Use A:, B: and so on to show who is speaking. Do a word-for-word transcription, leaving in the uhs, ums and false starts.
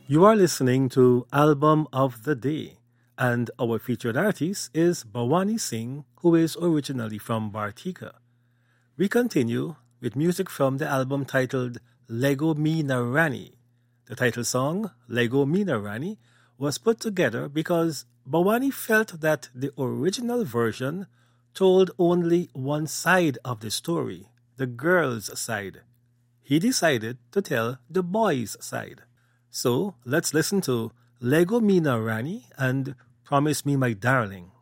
A: You are listening to Album of the Day, and our featured artist is Bawani Singh, who is originally from Bartika. We continue with music from the album titled Lego Meena Rani. The title song, Lego Meena Rani, was put together because Bawani felt that the original version told only one side of the story, the girl's side. He decided to tell the boy's side. So let's listen to Lego Meena Rani and Promise Me My Darling.